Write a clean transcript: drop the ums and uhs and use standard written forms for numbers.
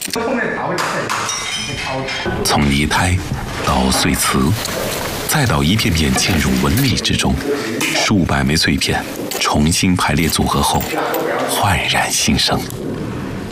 从泥胎到碎瓷，再到一片片嵌入纹理之中，数百枚碎片重新排列组合后，焕然新生。